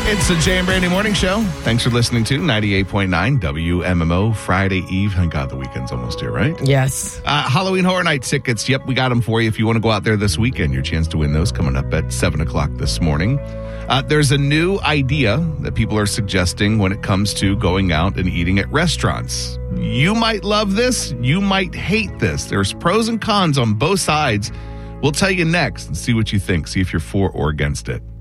It's the Jay and Brandy Morning Show. Thanks for listening to 98.9 WMMO Friday Eve. Thank God the weekend's almost here, right? Yes. Halloween Horror Night tickets. Yep, we got them for you. If you want to go out there this weekend, your chance to win those coming up at 7 o'clock this morning. There's a new idea that people are suggesting when it comes to going out and eating at restaurants. You might love this. You might hate this. There's pros and cons on both sides. We'll tell you next and see what you think. See if you're for or against it.